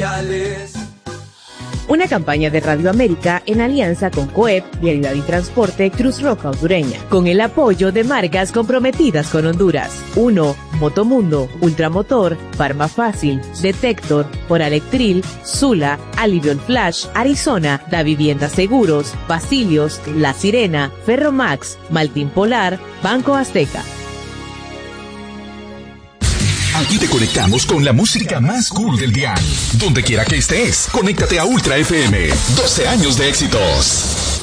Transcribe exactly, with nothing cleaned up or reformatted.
especiales. Una campaña de Radio América en alianza con COEP, Vialidad y Transporte Cruz Roja Hondureña, con el apoyo de marcas comprometidas con Honduras. uno. Motomundo, Ultramotor, Farma Fácil, Detector, Oralectril, Zula, Alivion Flash, Arizona, Da Vivienda Seguros, Basilios, La Sirena, Ferromax, Maltín Polar, Banco Azteca. Aquí te conectamos con la música más cool del dial. Donde quiera que estés, conéctate a Ultra F M. doce años de éxitos.